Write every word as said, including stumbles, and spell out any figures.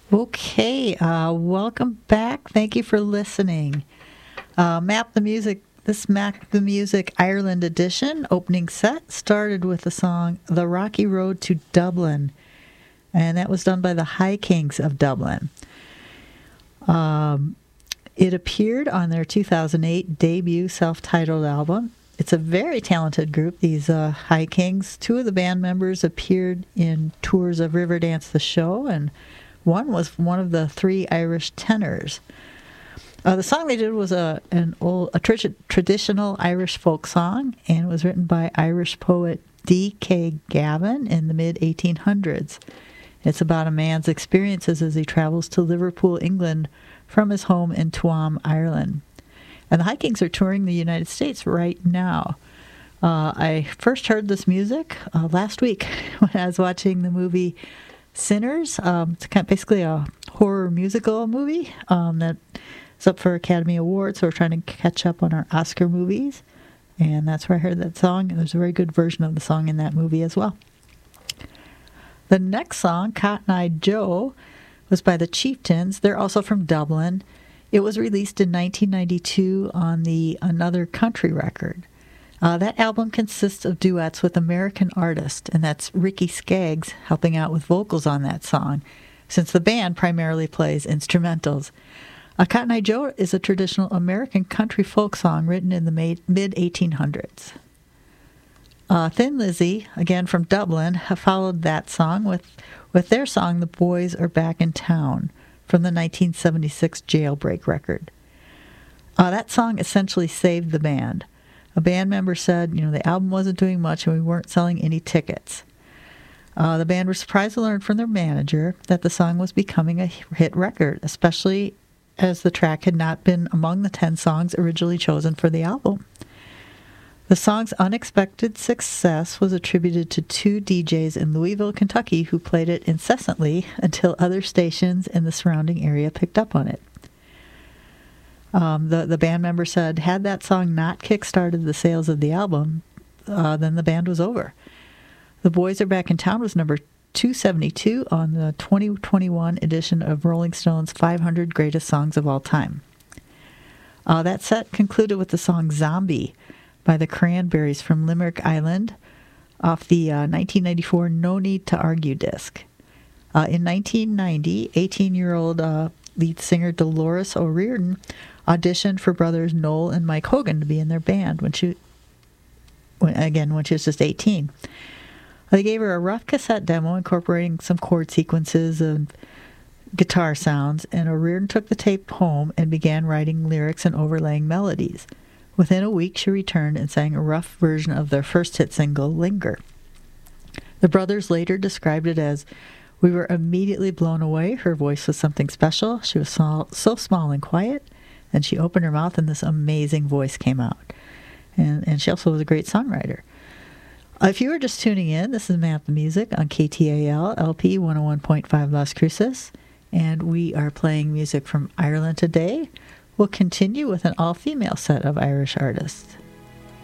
Okay, uh, welcome back. Thank you for listening. Uh, Map the Music, this Map the Music Ireland edition opening set started with the song The Rocky Road to Dublin, and that was done by the High Kings of Dublin. Um, it appeared on their two thousand eight debut self-titled album. It's a very talented group, these uh, High Kings. Two of the band members appeared in tours of Riverdance the Show, and one was one of the three Irish tenors. Uh, the song they did was a an old, a tra- traditional Irish folk song, and it was written by Irish poet D K Gavin in the mid eighteen hundreds. It's about a man's experiences as he travels to Liverpool, England, from his home in Tuam, Ireland. And the High Kings are touring the United States right now. Uh, I first heard this music uh, last week when I was watching the movie Sinners. Um, it's kind of basically a horror musical movie um, that is up for Academy Awards, so we're trying to catch up on our Oscar movies, and that's where I heard that song. There's a very good version of the song in that movie as well. The next song, Cotton Eye Joe, was by the Chieftains. They're also from Dublin. It was released in nineteen ninety-two on the Another Country record. Uh, that album consists of duets with American artists, and that's Ricky Skaggs helping out with vocals on that song, since the band primarily plays instrumentals. Uh, Cotton Eye Joe is a traditional American country folk song written in the mid eighteen hundreds. Uh, Thin Lizzy, again from Dublin, have followed that song with, with their song The Boys Are Back in Town from the nineteen seventy-six Jailbreak record. Uh, that song essentially saved the band. A band member said, you know, the album wasn't doing much and we weren't selling any tickets. Uh, the band were surprised to learn from their manager that the song was becoming a hit record, especially as the track had not been among the ten songs originally chosen for the album. The song's unexpected success was attributed to two D Js in Louisville, Kentucky, who played it incessantly until other stations in the surrounding area picked up on it. Um, the, the band member said, had that song not kick-started the sales of the album, uh, then the band was over. The Boys Are Back in Town was number two seventy-two on the twenty twenty-one edition of Rolling Stone's five hundred Greatest Songs of All Time. Uh, that set concluded with the song Zombie by the Cranberries from Limerick Island off the uh, nineteen ninety-four No Need to Argue disc. Uh, in nineteen ninety, eighteen-year-old uh, lead singer Dolores O'Riordan auditioned for brothers Noel and Mike Hogan to be in their band when she, when, again, when she was just eighteen. They gave her a rough cassette demo incorporating some chord sequences and guitar sounds, and O'Riordan took the tape home and began writing lyrics and overlaying melodies. Within a week, she returned and sang a rough version of their first hit single, Linger. The brothers later described it as, we were immediately blown away. Her voice was something special. She was small, so small and quiet. And she opened her mouth and this amazing voice came out. And, and she also was a great songwriter. Uh, if you were just tuning in, this is Map the Music on K T A L L P one oh one point five Las Cruces. And we are playing music from Ireland today. We'll continue with an all-female set of Irish artists.